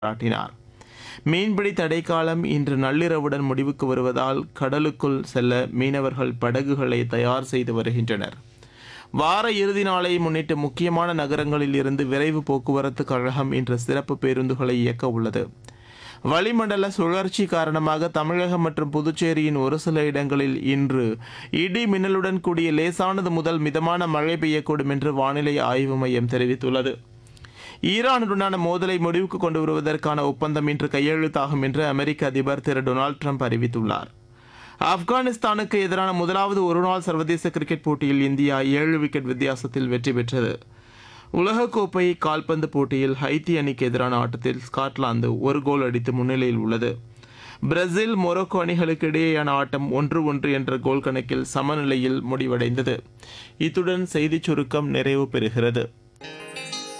பாராட்டினார். மீன்பிடி தடைக்காலம் இன்று நள்ளிரவுடன் முடிவுக்கு வருவதால் கடலுக்குள் செல்ல மீனவர்கள் படகுகளை தயார் செய்து வருகின்றனர். வார இறுதி நாளை முன்னிட்டு முக்கியமான நகரங்களில் இருந்து விரைவு போக்குவரத்து கழகம் இன்று சிறப்பு பேருந்துகளை இயக்க உள்ளது. வளிமண்டல சுழற்சி காரணமாக தமிழகம் மற்றும் புதுச்சேரியின் ஒரு சில இடங்களில் இன்று இடி மின்னலுடன் கூடிய லேசானது முதல் மிதமான மழை பெய்யக்கூடும் என்று வானிலை ஆய்வு மையம் தெரிவித்துள்ளது. ஈரானுடனான மோதலை முடிவுக்கு கொண்டு வருவதற்கான ஒப்பந்தம் இன்று கையெழுத்தாகும் என்று அமெரிக்க அதிபர் திரு டொனால்டு ட்ரம்ப் அறிவித்துள்ளார். ஆப்கானிஸ்தானுக்கு எதிரான முதலாவது ஒருநாள் சர்வதேச கிரிக்கெட் போட்டியில் இந்தியா 7 விக்கெட் வித்தியாசத்தில் வெற்றி பெற்றது. உலகக்கோப்பை கால்பந்து போட்டியில் ஹைத்தி அணிக்கு எதிரான ஆட்டத்தில் ஸ்காட்லாந்து ஒரு கோல் அடித்து முன்னிலையில் உள்ளது. பிரேசில் மொரோக்கோ அணிகளுக்கு இடையேயான ஆட்டம் 1-1 என்ற கோல் கணக்கில் சமநிலையில் முடிவடைந்தது. இத்துடன் செய்திச் சுருக்கம் நிறைவு பெறுகிறது.